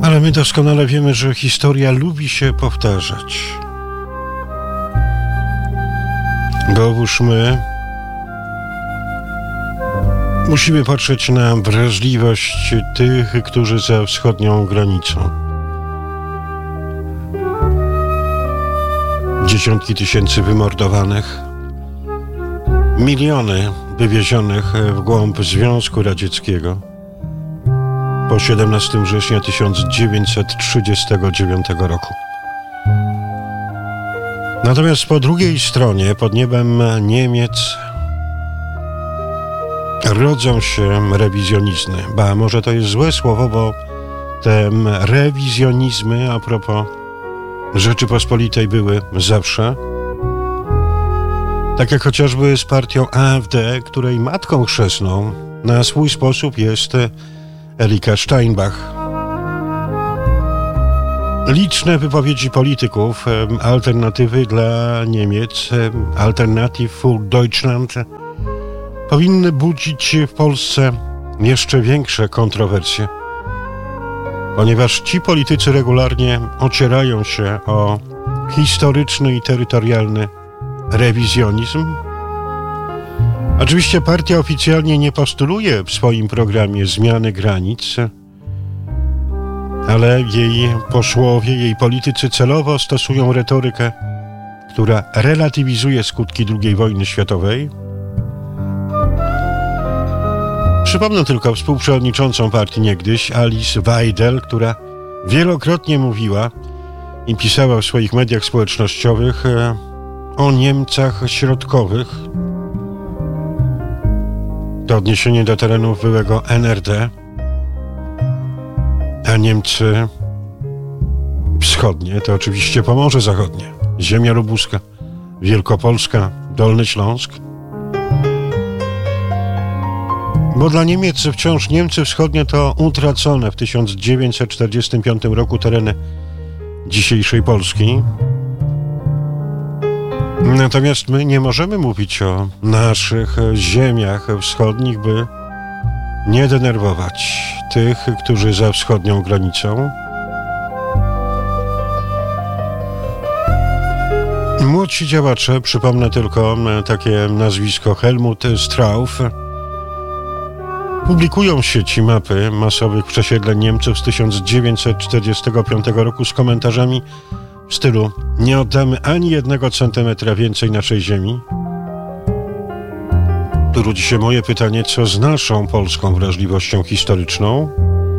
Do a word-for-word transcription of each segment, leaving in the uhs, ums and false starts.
Ale my doskonale wiemy, że historia lubi się powtarzać. Boż my musimy patrzeć na wrażliwość tych, którzy za wschodnią granicą. Dziesiątki tysięcy wymordowanych, miliony wywiezionych w głąb Związku Radzieckiego po siedemnastego września tysiąc dziewięćset trzydziestego dziewiątego roku. Natomiast po drugiej stronie, pod niebem Niemiec, rodzą się rewizjonizmy. Ba, może to jest złe słowo, bo te rewizjonizmy a propos Rzeczypospolitej były zawsze. Tak jak chociażby z partią A F D, której matką chrzestną na swój sposób jest Erika Steinbach. Liczne wypowiedzi polityków Alternatywy dla Niemiec, Alternative für Deutschland, powinny budzić w Polsce jeszcze większe kontrowersje, ponieważ ci politycy regularnie ocierają się o historyczny i terytorialny rewizjonizm. Oczywiście partia oficjalnie nie postuluje w swoim programie zmiany granic, ale jej posłowie, jej politycy celowo stosują retorykę, która relatywizuje skutki drugiej wojny światowej. Przypomnę tylko współprzewodniczącą partii niegdyś, Alice Weidel, która wielokrotnie mówiła i pisała w swoich mediach społecznościowych o Niemcach środkowych. To odniesienie do terenów byłego N R D, a Niemcy wschodnie to oczywiście Pomorze Zachodnie, Ziemia Lubuska, Wielkopolska, Dolny Śląsk. Bo dla Niemiec wciąż Niemcy wschodnie to utracone w tysiąc dziewięćset czterdziestym piątym roku tereny dzisiejszej Polski. Natomiast my nie możemy mówić o naszych ziemiach wschodnich, by nie denerwować tych, którzy za wschodnią granicą. Młodsi działacze, przypomnę tylko takie nazwisko Helmut Strauff, publikują w sieci mapy masowych przesiedleń Niemców z tysiąc dziewięćset czterdziestego piątego roku z komentarzami w stylu: nie oddamy ani jednego centymetra więcej naszej ziemi. Tu rodzi się moje pytanie, co z naszą polską wrażliwością historyczną?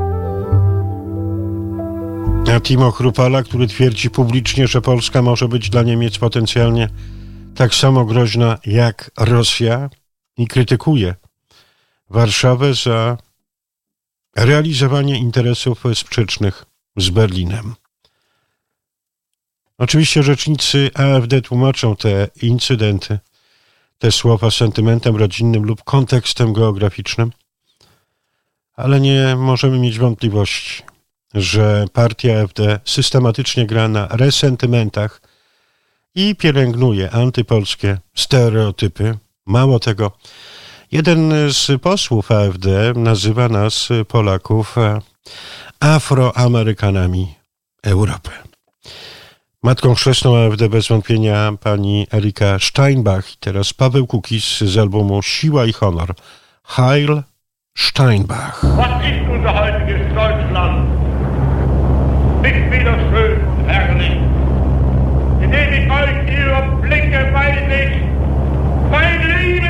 A Timo Chrupala, który twierdzi publicznie, że Polska może być dla Niemiec potencjalnie tak samo groźna jak Rosja i krytykuje Warszawę za realizowanie interesów sprzecznych z Berlinem. Oczywiście rzecznicy A F D tłumaczą te incydenty, te słowa sentymentem rodzinnym lub kontekstem geograficznym, ale nie możemy mieć wątpliwości, że partia A F D systematycznie gra na resentymentach i pielęgnuje antypolskie stereotypy. Mało tego, jeden z posłów A F D nazywa nas, Polaków, Afroamerykanami Europy. Matką chrzestną A F D bez wątpienia pani Erika Steinbach i teraz Paweł Kukiz z albumu Siła i Honor. Heil Steinbach. Was ist unser heutiges Deutschland? Nicht wieder schön und herrlich, indem ich euch ihre Blicke weise, mein Liebe